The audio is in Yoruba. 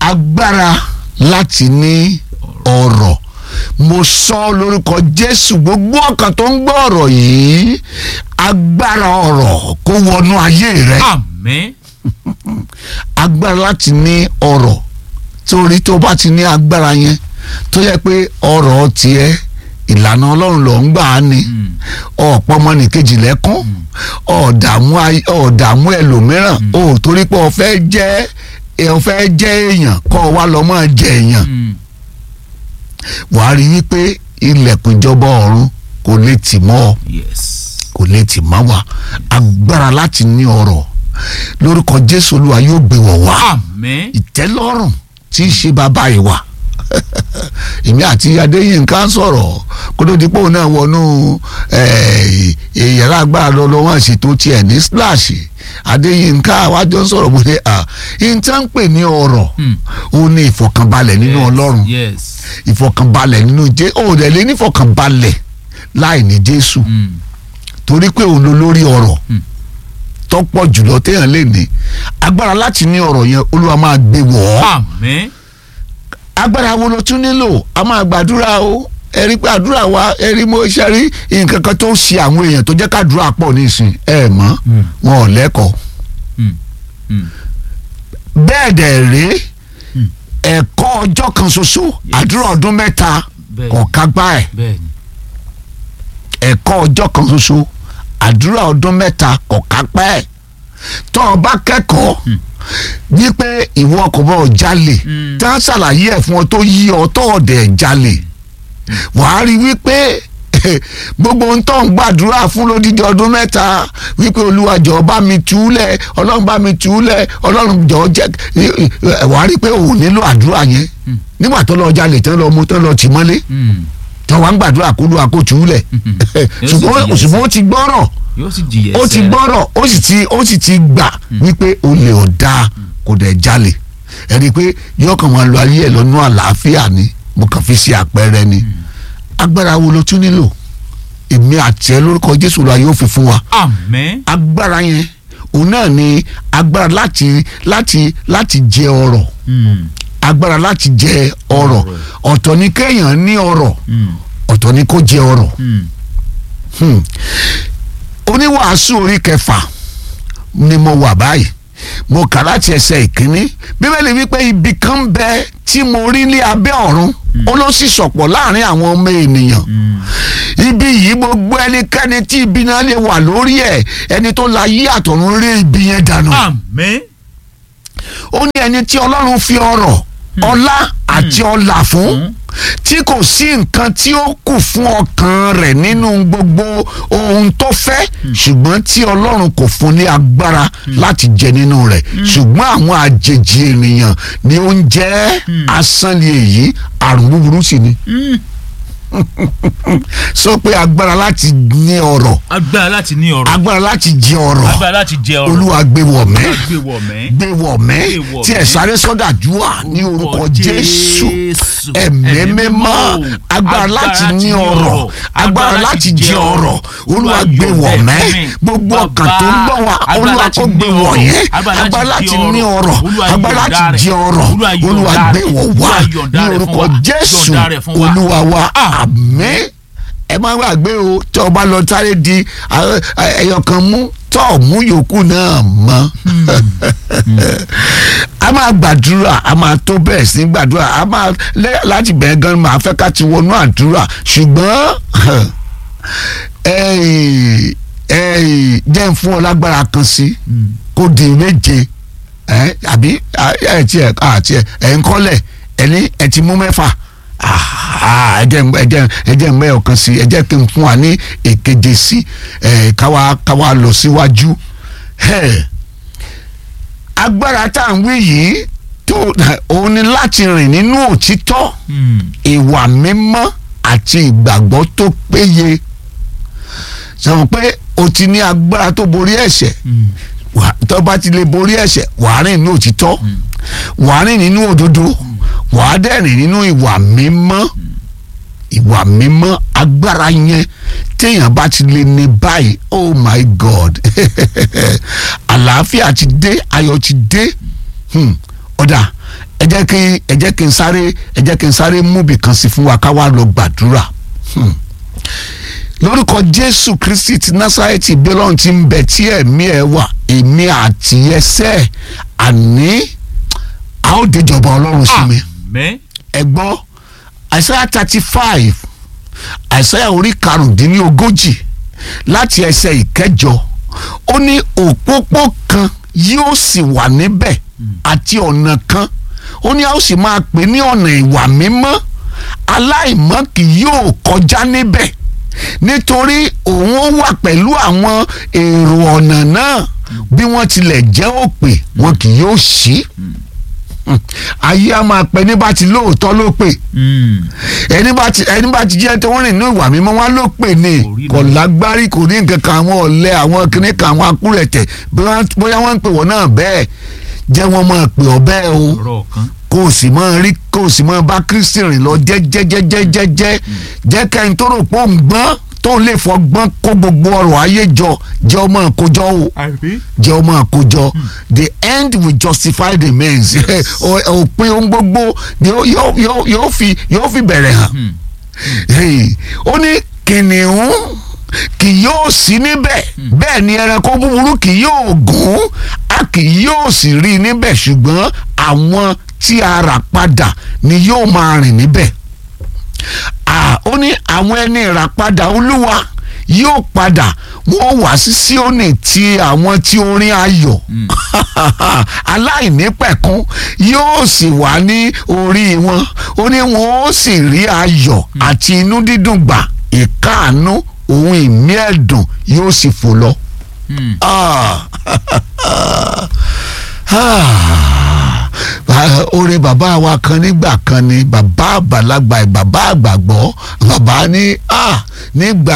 agbára láti ní ọrọ̀. Mo sọ lórúkọ Jésù, gbogbo ọkàn tó ń gbọ́ ọ̀rọ̀ yìí, agbára ọrọ̀ kó wọnú ayé rẹ. Àmín. Agbára láti ní ọrọ̀, torí tó bá ti ní agbára yẹn tó yẹ pé ọrọ̀ tiẹ̀ ìlànà Ọlọ́run ló ń gbà á ni, ọ̀pọ̀ ọmọnìkejì lẹ́kún, ọ̀dààmú ẹlòmíràn, torí pé ó fẹ́ jẹ́ èèyàn kọ́ wa lọ́ mọ́ jẹ èèyàn. Wàá rí wípé ilẹ̀kùn ìjọba ọ̀run kò lè tì mọ́ ọ, kò lè tì mọ́ wa. Agbára láti ní ọrọ̀ lórúkọ Jésù Olúwa yóò gbé wọ̀ wá. Àmín. Ìtẹ́lọ́rùn tí í ṣe bàbá ìwà. Èmi àti Adéyínká ń sọ̀rọ̀ kó tó di pé òun náà wọnú yàrá agbára lọ́wọ́ ṣètò tiẹ̀ ní splash. Adéyínká wájọ ń sọ̀rọ̀ bóde ìtàn ń pè ní ọrọ̀, ó ní ìfọ̀kànbalẹ̀ nínú Ọlọ́run, ìfọ̀kànbalẹ̀ nínú òòdẹ̀ lé ní ìfọ̀kànbalẹ̀ láì ní Jésù, torí pé òun ló lórí ọrọ̀ tọ́pọ̀ jùlọ téèyàn lè ní. Agbára láti ní ọrọ̀ yẹn Olúwa máa gbé wọ̀ ọ́. Àmín. Agbára wo ló tún nílò? A máa gbàdúrà o. Ẹ rí pé àdúrà wa, ẹ rí mo ṣe rí nǹkan kan tó ń ṣe àwọn èèyàn tó jẹ́ kádùúrà pọ̀ nísìn ẹ mọ̀ wọn ò lẹ́kọ̀ọ́. Bẹ́ẹ̀ dẹ̀ rí ẹ̀kọ́ ọjọ́ kan ṣoṣo, àdúrà ọdún mẹ́ta kò kágbá ẹ̀. Ẹ̀kọ́ ọjọ́ kan ṣoṣo, àdúrà ọdún mẹ́ta kò kápá ẹ̀. Tó o bá kẹ́kọ̀ọ́ wípé ìwọ kò bọ́ jalè, tí wọ́n ṣàlàyé ẹ̀ fún ọ tó yí ọ tó ọ̀dẹ̀ jalè, wàá rí wípé gbogbo ohun tó ń gbàdúrà fún lódìdí ọdún mẹ́ta wípé Olúwa jọ̀ọ́ bá mi túlẹ̀, Ọlọ́run bá mi túlẹ̀, Ọlọ́run jọ̀ọ́ jẹ́, wàá rí pé òun nílò àdúrà yẹn nígbà tó lọ jalè tán lọ mú tán lọ tì mọ́lé tó wà ń gbàdúrà kó Olúwa kó túlẹ̀. Ṣùgbọ́n ó ti gbọ́rọ̀, ó ti gbọ́rọ̀, ó sì ti gbà wípé olè ọ̀dà kò dẹ̀ jalè. Ẹ rí i pé yọkàn máa lo ayé ẹ̀ lọ́nà àlàáfíà ni, mo kàn fi ṣe àpẹẹrẹ ni. Agbára wo ló tún nílò? Èmi àti ẹ lórúkọ Jésù Olúwa yóò fi fún wa. Àmín. Agbára yẹn òun náà ni agbára láti jẹ ọrọ̀. Agbára láti jẹ ọrọ̀. Ọ̀tọ̀ ni kéèyàn ní ọrọ̀, ọ̀tọ̀ ni kó jẹ ọrọ̀. Oníwàásù orí 6 ni mo wà báyìí, mo kà láti ẹsẹ̀ 1. Bíbélì wípé ibi kan bẹ tí mo rí ní abẹ́ ọ̀run, ó ló sì sọ̀pọ̀ láàrin àwọn ọmọ ènìyàn. Ibi yìí gbogbo ẹnikẹ́ni tí ibi náà lè wà lórí ẹ̀, ẹni tó la yí àtọ̀run rí ibi yẹn dànù. Àmín. Ó ní ẹni tí Ọlọ́run fi ọrọ̀, ọlá àti ọlà fún, tí kò sí nǹkan tí ó kù fún ọkàn rẹ̀ nínú gbogbo ohun tó fẹ́, ṣùgbọ́n tí Ọlọ́run kò fún ní agbára láti jẹ nínú rẹ̀, ṣùgbọ́n àwọn àjèjì ènìyàn ni ó ń jẹ asán ni èyí, àrùn búburú sì ni. Sọ pé agbára láti ní ọrọ̀, agbára láti ní ọrọ̀, agbára láti jẹ ọrọ̀, agbára láti jẹ ọrọ̀, Olúwa gbé wọ̀ mẹ́, gbé wọ̀ mẹ́, tí ẹ sáré sọ́dà júà ní orúkọ Jésù. Ẹ̀mí mímọ́, agbára láti ní ọrọ̀, agbára láti jẹ ọrọ̀, Olúwa gbé wọ̀ mẹ́. Gbogbo ọkàn tó ń gbọ́ wa, Olúwa kó gbé wọ̀ yẹn. Agbára láti ní ọrọ̀, agbára láti jẹ ọrọ̀, Olúwa gbé wọ̀ wá ní orúkọ Jésù Olúwa wa. Àmín. Ẹ má gbàgbé o, tí o bá lọ sáré di ẹyọ kan mú, tó mú yòókù náà mọ́. A máa gbàdúrà, a máa tó bẹ̀rẹ̀ sí gbàdúrà, a máa láti bẹ̀rẹ̀ gan máa fẹ́ ká ti wọnú àdúrà, ṣùgbọ́n jẹ́ ń fún ọ lágbára kan sí kó di 7 àbí ẹ̀ ń kọ́lẹ̀ ẹ̀ ti mú 6. ẹ jẹ́ mẹ́ọ̀ kan sí, ẹ jẹ́ kí n fún wa ní èkeje sí, káwa lọ síwájú. Agbára tá à ń wí yìí òun ni láti rìn nínú òtítọ́, ìwà mímọ́ àti ìgbàgbọ́ tó péye. Sọ pé o ti ní agbára tó borí ẹ̀ṣẹ̀, tó bá ti lè borí ẹ̀ṣẹ̀ wàá rìn nínú òtítọ́, wàá rìn nínú òdodo, wàá dẹ̀rìn nínú ìwà mímọ́. Ìwà mímọ́, agbára yẹn téèyàn bá ti lè ní báyìí, oh my God, àlàáfíà ti dé, ayọ̀ ti dé. Ọ̀dà ẹ jẹ́ kí n sáré múbi kan sí fún wa ká wá lọ gbàdúrà. Lórúkọ Jésù Kristi ti Násárẹ́tì bí Ọlọ́run ti ń bẹ tí ẹ̀mí ẹ̀ wà, èmi àti ẹsẹ̀ àní a ó déjọba Ọlọ́run sí mi. Ẹ gbọ́ Àìsáyà 35, Àìsáyà orí karùndínlógójì láti ẹsẹ̀ ìkẹjọ, ó ní òpópó kan yóò sì wà níbẹ̀ àti ọ̀nà kan, ó ní a ó sì máa pè ní ọ̀nà ìwà mímọ́, aláìmọ́ kì yóò kọjá níbẹ̀, nítorí òun ó wà pẹ̀lú àwọn èrò ọ̀nà náà, bí wọ́n tilẹ̀ jẹ́ òpè wọn kì yóò ṣí. Ayé a máa pẹ ní bá ti lóòótọ́ ló pè, ẹni bá ti jẹ́ tó ń rìn ní ìwà mímọ́ wọn ló pè ní, kò lágbárí, kò ní nǹkan kan, àwọn ọ̀lẹ, àwọn kìnnìkan, àwọn akúrẹ̀tẹ̀, bóyá wọ́n ń pè wọ́n náà bẹ́ẹ̀, jẹ́ wọ́n máa pè ọ́ bẹ́ẹ̀ o, kò sì máa bá Kristi rìn lọ jẹ́jẹ́jẹ́jẹ́jẹ́, jẹ́ kẹ́ni tó rò pé òun gbọ́n tó lè fọgbọ́n kó gbogbo ọrọ̀ ayé jọ, jẹ́ ọmọ àkójọ o, jẹ́ ọmọ àkójọ. The end will justify the means. Òpin ohun gbogbo yóò fi bẹ̀rẹ̀ hàn. Ó ní kìnìún kì yóò sí níbẹ̀, bẹ́ẹ̀ ni ẹranko búburú kì yóò gùn, a kì yóò sì rí níbẹ̀, ṣùgbọ́n àwọn tí a rà padà ni yóò máa rìn níbẹ̀. Ó ní àwọn ẹni ìràpadà Olúwa yóò padà, wọ́n wá sí Síónì ti àwọn tí orin ayọ̀ aláìnípẹ̀kun yóò sì wà ní orí wọn, ó ní wọn ó sì rí ayọ̀ àti inú dídùn gbà, ìkáàánú ohun ìmí ẹ̀dùn yóò sì fò lọ. Orin bàbá wa kan nígbà kan ni bàbá àgbàlagbà, bàbá àgbàgbọ́, bàbá ní nígbà